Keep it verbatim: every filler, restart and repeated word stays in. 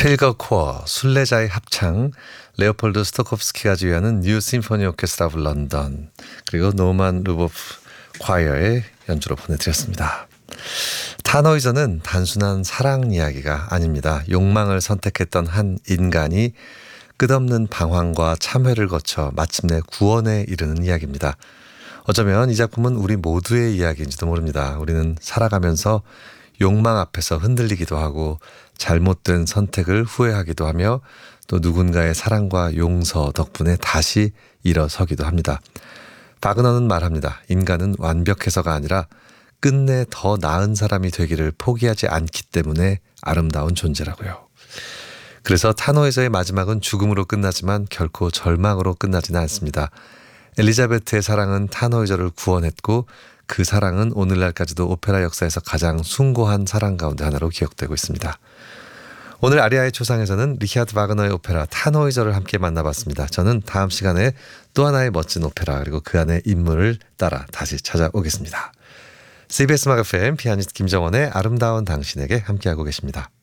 필거 코어, 순례자의 합창, 레오폴드 스토코프스키가 지휘하는 뉴 심포니 오케스트라 오브 런던, 그리고 노만 루보프 콰이어의 연주로 보내드렸습니다. 타노이저는 단순한 사랑 이야기가 아닙니다. 욕망을 선택했던 한 인간이 끝없는 방황과 참회를 거쳐 마침내 구원에 이르는 이야기입니다. 어쩌면 이 작품은 우리 모두의 이야기인지도 모릅니다. 우리는 살아가면서 욕망 앞에서 흔들리기도 하고 잘못된 선택을 후회하기도 하며 또 누군가의 사랑과 용서 덕분에 다시 일어서기도 합니다. 바그너는 말합니다. 인간은 완벽해서가 아니라 끝내 더 나은 사람이 되기를 포기하지 않기 때문에 아름다운 존재라고요. 그래서 타노에서의 마지막은 죽음으로 끝나지만 결코 절망으로 끝나지는 않습니다. 엘리자베트의 사랑은 타노이저를 구원했고 그 사랑은 오늘날까지도 오페라 역사에서 가장 숭고한 사랑 가운데 하나로 기억되고 있습니다. 오늘 아리아의 초상에서는 리히아르트 바그너의 오페라 타노이저를 함께 만나봤습니다. 저는 다음 시간에 또 하나의 멋진 오페라 그리고 그 안의 인물을 따라 다시 찾아오겠습니다. 씨비에스 음악 에프엠 피아니스트 김정원의 아름다운 당신에게 함께하고 계십니다.